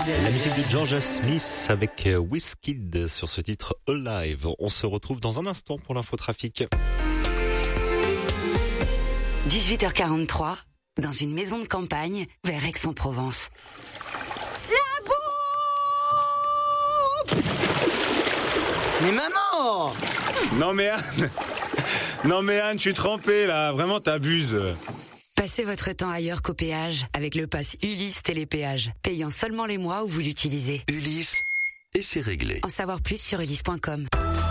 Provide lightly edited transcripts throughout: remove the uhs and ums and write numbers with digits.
La musique de Georgia Smith avec Wizkid sur ce titre Alive. On se retrouve dans un instant pour l'infotrafic. 18h43, dans une maison de campagne, vers Aix-en-Provence. La bouffe! Mais maman! Non mais Anne, je suis trempé là, vraiment t'abuses. Passez votre temps ailleurs qu'au péage avec le pass Ulysse Télépéage, payant seulement les mois où vous l'utilisez. Ulysse, et c'est réglé. En savoir plus sur ulysse.com.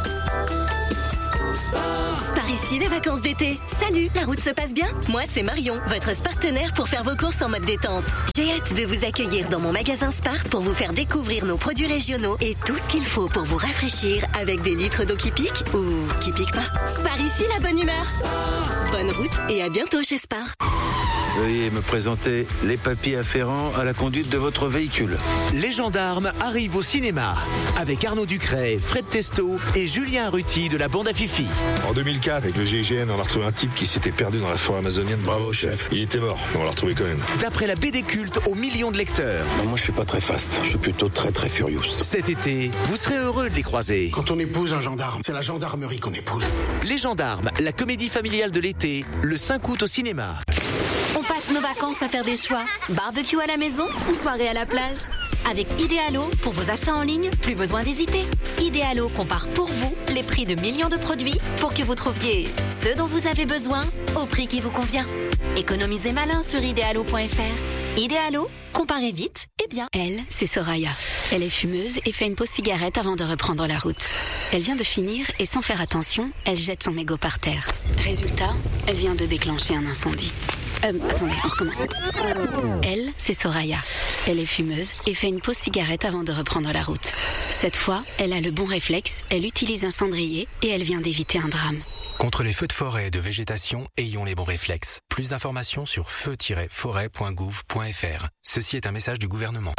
Par ici, les vacances d'été. Salut, la route se passe bien? Moi, c'est Marion, votre partenaire pour faire vos courses en mode détente. J'ai hâte de vous accueillir dans mon magasin Spar pour vous faire découvrir nos produits régionaux et tout ce qu'il faut pour vous rafraîchir avec des litres d'eau qui piquent ou qui piquent pas. Spar ici, la bonne humeur. Bonne route et à bientôt chez Spar. Veuillez me présenter les papiers afférents à la conduite de votre véhicule. Les gendarmes arrivent au cinéma avec Arnaud Ducret, Fred Testo et Julien Ruti de la bande à Fifi. En 2004, avec le GIGN, on a retrouvé un type qui s'était perdu dans la forêt amazonienne. Bravo, chef. Il était mort, mais on l'a retrouvé quand même. D'après la BD culte aux millions de lecteurs. Non, moi, je suis pas très fast. Je suis plutôt très très furious. Cet été, vous serez heureux de les croiser. Quand on épouse un gendarme, c'est la gendarmerie qu'on épouse. Les gendarmes, la comédie familiale de l'été, le 5 août au cinéma. On passe nos vacances à faire des choix. Barbecue à la maison ou soirée à la plage? Avec Idealo, pour vos achats en ligne, plus besoin d'hésiter. Idealo compare pour vous les prix de millions de produits pour que vous trouviez ce dont vous avez besoin au prix qui vous convient. Économisez malin sur idealo.fr. Idealo, comparez vite et bien. Elle, c'est Soraya. Elle est fumeuse et fait une pause cigarette avant de reprendre la route. Elle vient de finir et sans faire attention, elle jette son mégot par terre. Résultat, elle vient de déclencher un incendie. Attendez, on recommence. Elle, c'est Soraya. Elle est fumeuse et fait une pause cigarette avant de reprendre la route. Cette fois, elle a le bon réflexe, elle utilise un cendrier et elle vient d'éviter un drame. Contre les feux de forêt et de végétation, ayons les bons réflexes. Plus d'informations sur feu-forêt.gouv.fr. Ceci est un message du gouvernement.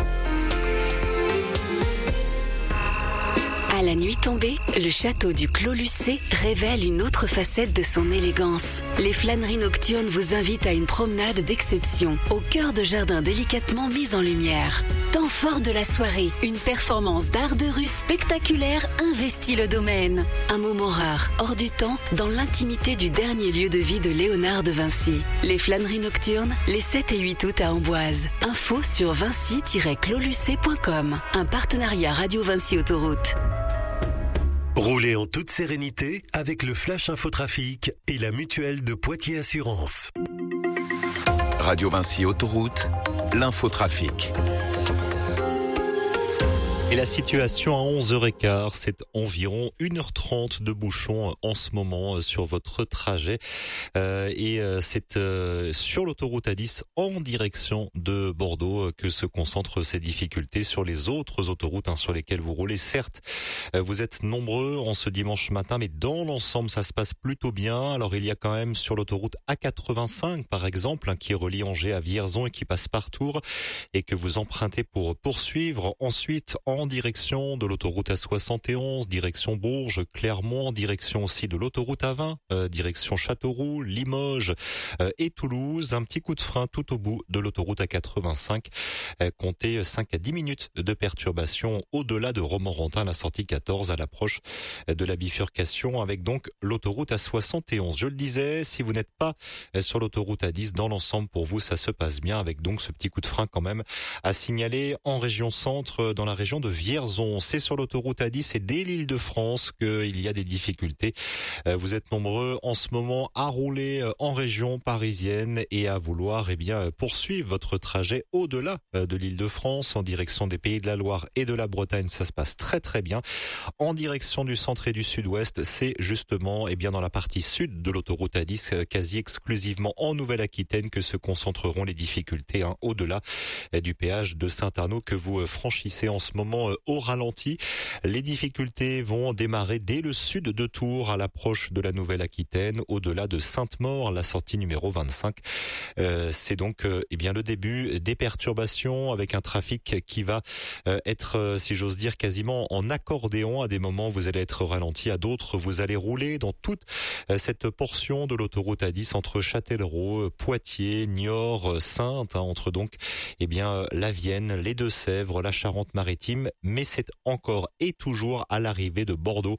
À la nuit tombée, le château du Clos Lucé révèle une autre facette de son élégance. Les flâneries nocturnes vous invitent à une promenade d'exception, au cœur de jardins délicatement mis en lumière. Temps fort de la soirée, une performance d'art de rue spectaculaire investit le domaine. Un moment rare, hors du temps, dans l'intimité du dernier lieu de vie de Léonard de Vinci. Les flâneries nocturnes, les 7 et 8 août à Amboise. Info sur vinci-closlucé.com. Un partenariat Radio Vinci Autoroute. Roulez en toute sérénité avec le Flash Infotrafic et la mutuelle de Poitiers Assurance. Radio Vinci Autoroute, l'infotrafic. Et la situation à 11h15, c'est environ 1h30 de bouchons en ce moment sur votre trajet. C'est sur l'autoroute A10 en direction de Bordeaux que se concentrent ces difficultés. Sur les autres autoroutes sur lesquelles vous roulez, certes, vous êtes nombreux en ce dimanche matin, mais dans l'ensemble, ça se passe plutôt bien. Alors il y a quand même sur l'autoroute A85, par exemple, qui relie Angers à Vierzon et qui passe par Tours et que vous empruntez pour poursuivre. Ensuite, en direction de l'autoroute A71, direction Bourges, Clermont, direction aussi de l'autoroute A20, direction Châteauroux, Limoges et Toulouse. Un petit coup de frein tout au bout de l'autoroute A85. Comptez 5 à 10 minutes de perturbation au-delà de Romorantin, la sortie 14 à l'approche de la bifurcation avec donc l'autoroute A71. Je le disais, si vous n'êtes pas sur l'autoroute A10, dans l'ensemble pour vous ça se passe bien avec donc ce petit coup de frein quand même à signaler en région centre, dans la région de Vierzon. C'est sur l'autoroute A10 et dès l'Île-de-France qu'il y a des difficultés. Vous êtes nombreux en ce moment à rouler en région parisienne et à vouloir poursuivre votre trajet au-delà de l'Île-de-France en direction des Pays de la Loire et de la Bretagne. Ça se passe très très bien. En direction du centre et du sud-ouest, c'est justement dans la partie sud de l'autoroute A10, quasi exclusivement en Nouvelle-Aquitaine que se concentreront les difficultés au-delà du péage de Saint-Arnaud que vous franchissez en ce moment également au ralenti. Les difficultés vont démarrer dès le sud de Tours à l'approche de la Nouvelle-Aquitaine, au-delà de Sainte-Maure, la sortie numéro 25. C'est donc le début des perturbations avec un trafic qui va être, si j'ose dire, quasiment en accordéon. À des moments, vous allez être ralenti, à d'autres, vous allez rouler dans toute cette portion de l'autoroute A10 entre Châtellerault, Poitiers, Niort, Saintes, entre donc la Vienne, les Deux-Sèvres, la Charente-Maritime, mais c'est encore et toujours à l'arrivée de Bordeaux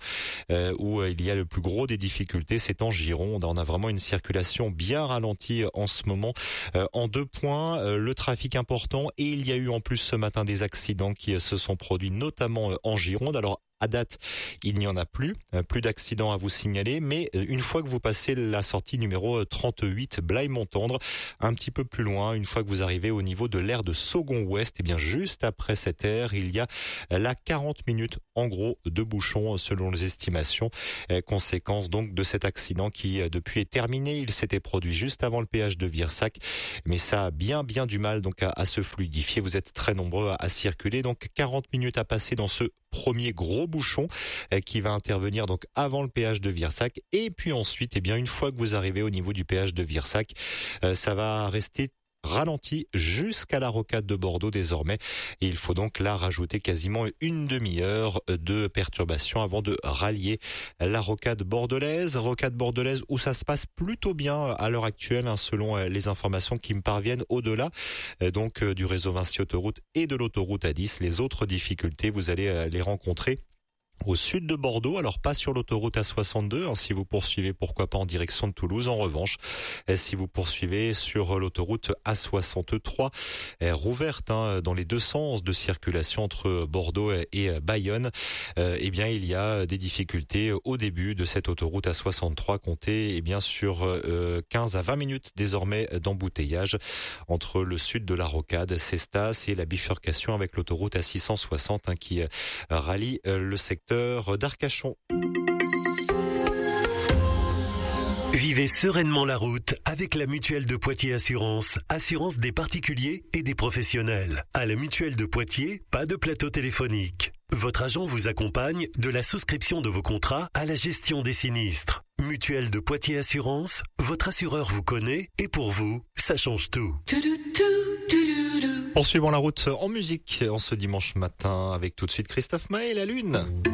où il y a le plus gros des difficultés, c'est en Gironde. On a vraiment une circulation bien ralentie en ce moment. En 2 points, le trafic important, et il y a eu en plus ce matin des accidents qui se sont produits notamment en Gironde. Alors à date, il n'y en a plus d'accidents à vous signaler, mais une fois que vous passez la sortie numéro 38 Blaye-Montendre, un petit peu plus loin, une fois que vous arrivez au niveau de l'aire de Saugon-Ouest, juste après cette aire, il y a là 40 minutes en gros de bouchons selon les estimations, conséquence donc de cet accident qui depuis est terminé. Il s'était produit juste avant le péage de Virsac, mais ça a bien du mal donc à se fluidifier. Vous êtes très nombreux à circuler, donc 40 minutes à passer dans ce premier gros bouchon qui va intervenir donc avant le péage de Virsac, et puis ensuite une fois que vous arrivez au niveau du péage de Virsac, ça va rester ralenti jusqu'à la rocade de Bordeaux désormais, et il faut donc là rajouter quasiment une demi-heure de perturbation avant de rallier la rocade bordelaise où ça se passe plutôt bien à l'heure actuelle, selon les informations qui me parviennent au-delà donc du réseau Vinci Autoroute et de l'autoroute A10. Les autres difficultés, vous allez les rencontrer au sud de Bordeaux, alors pas sur l'autoroute A62, si vous poursuivez pourquoi pas en direction de Toulouse. En revanche, si vous poursuivez sur l'autoroute A63, rouverte dans les deux sens de circulation entre Bordeaux et Bayonne, il y a des difficultés au début de cette autoroute A63. Comptez sur 15 à 20 minutes désormais d'embouteillage entre le sud de la rocade, Cestas, et la bifurcation avec l'autoroute A660 qui rallie le secteur d'Arcachon. Vivez sereinement la route avec la Mutuelle de Poitiers Assurance. Assurance des particuliers et des professionnels. À la Mutuelle de Poitiers, pas de plateau téléphonique. Votre agent vous accompagne de la souscription de vos contrats à la gestion des sinistres. Mutuelle de Poitiers Assurance, votre assureur vous connaît et pour vous, ça change tout. Poursuivons la route en musique en ce dimanche matin avec tout de suite Christophe Maé, La Lune.